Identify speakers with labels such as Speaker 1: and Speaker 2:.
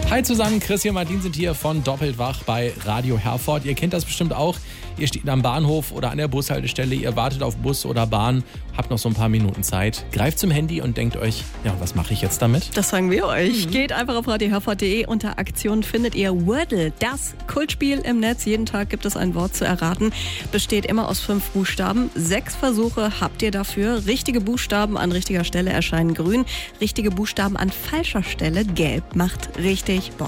Speaker 1: Hi zusammen, Christian und Martin sind hier von Doppelt wach bei Radio Herford. Ihr kennt das bestimmt auch. Ihr steht am Bahnhof oder an der Bushaltestelle, ihr wartet auf Bus oder Bahn, habt noch so ein paar Minuten Zeit, greift zum Handy und denkt euch, ja, was mache ich jetzt damit?
Speaker 2: Das sagen wir euch. Geht einfach auf radioherford.de. Unter Aktion findet ihr Wordle, das Kultspiel im Netz. Jeden Tag gibt es ein Wort zu erraten. Besteht immer aus 5 Buchstaben. 6 Versuche habt ihr dafür. Richtige Buchstaben an richtiger Stelle erscheinen grün. Richtige Buchstaben an falscher Stelle gelb. Macht richtig Bock.